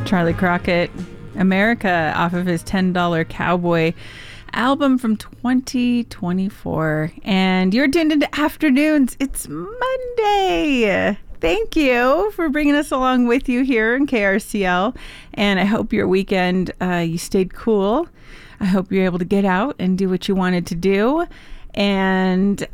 Charlie Crockett, America, off of his $10 Cowboy album from 2024. And you're tuned into Afternoons. It's Monday. Thank you for bringing us along with you here in KRCL. And I hope your weekend, you stayed cool. I hope you're able to get out and do what you wanted to do. And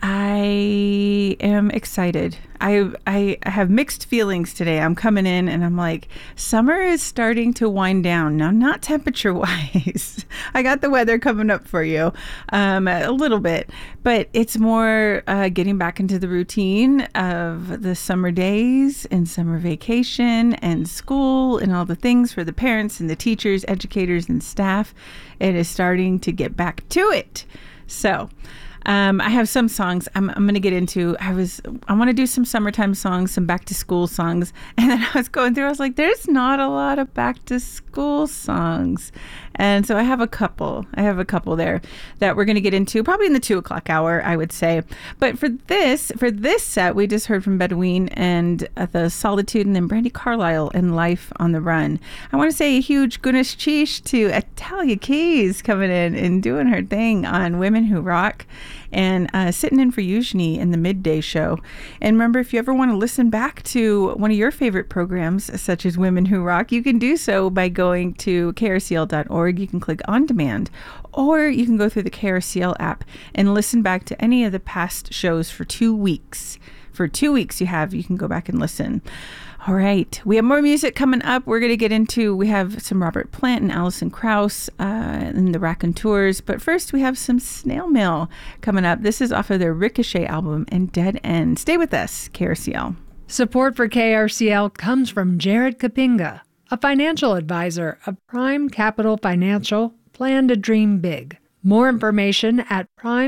I am excited. I have mixed feelings today. I'm coming in and I'm like, summer is starting to wind down. Now, not temperature-wise. I got the weather coming up for you a little bit. But it's more getting back into the routine of the summer days and summer vacation and school and all the things for the parents and the teachers, educators, and staff. It is starting to get back to it. So I have some songs I'm going to get into. I want to do some summertime songs, some back to school songs. And then I was going through, I was like, there's not a lot of back to school songs. And so I have a couple there that we're going to get into probably in the 2:00 hour, I would say. But for this set, we just heard from Bedouine and The Solitude, and then Brandy Carlisle and Life on the Run. I want to say a huge goodness cheesh to Atalia Keys coming in and doing her thing on Women Who Rock, and sitting in for Eugenie in the midday show. And remember, if you ever want to listen back to one of your favorite programs, such as Women Who Rock, you can do so by going to krcl.org. You can click on demand, or you can go through the KRCL app and listen back to any of the past shows for 2 weeks. For 2 weeks, you can go back and listen. All right. We have more music coming up. We have some Robert Plant and Alison Krauss and the Raconteurs. But first, we have some Snail Mail coming up. This is off of their Ricochet album and Dead End. Stay with us, KRCL. Support for KRCL comes from Jared Kapinga, a financial advisor of Prime Capital Financial. Plan to dream big. More information at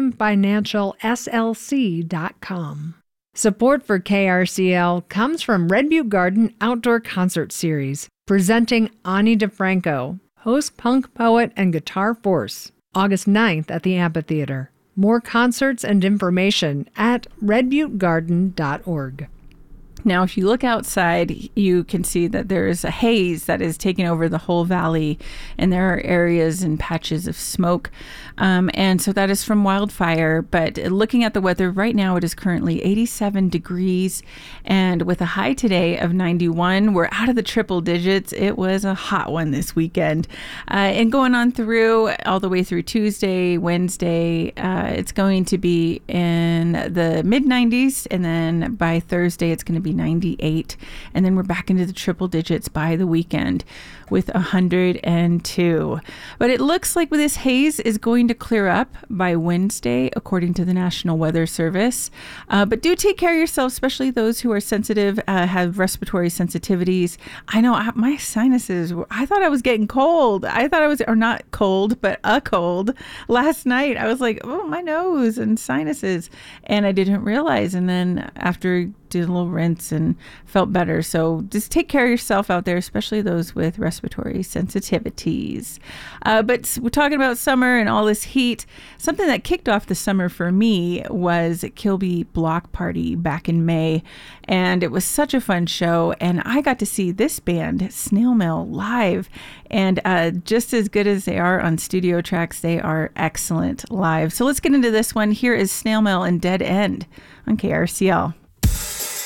primefinancialslc.com. Support for KRCL comes from Red Butte Garden Outdoor Concert Series, presenting Ani DeFranco, host, punk poet, and guitar force, August 9th at the Amphitheater. More concerts and information at redbuttegarden.org. Now, if you look outside, you can see that there's a haze that is taking over the whole valley, and there are areas and patches of smoke. And so that is from wildfire. But looking at the weather right now, it is currently 87 degrees. And with a high today of 91, we're out of the triple digits. It was a hot one this weekend. And going on through all the way through Tuesday, Wednesday, it's going to be in the mid 90s. And then by Thursday, it's going to be 98, and then we're back into the triple digits by the weekend with 102. But it looks like this haze is going to clear up by Wednesday, according to the National Weather Service. But do take care of yourself, especially those who are sensitive, have respiratory sensitivities. I know my sinuses, I thought I was getting cold. I thought I was, or not cold, but a cold. Last night, I was like, oh, my nose and sinuses. And I didn't realize. And then after did a little rinse and felt better. So just take care of yourself out there, especially those with respiratory sensitivities. But we're talking about summer and all this heat. Something that kicked off the summer for me was Kilby Block Party back in May. And it was such a fun show. And I got to see this band, Snail Mail, live. And just as good as they are on studio tracks, they are excellent live. So let's get into this one. Here is Snail Mail and Dead End on KRCL.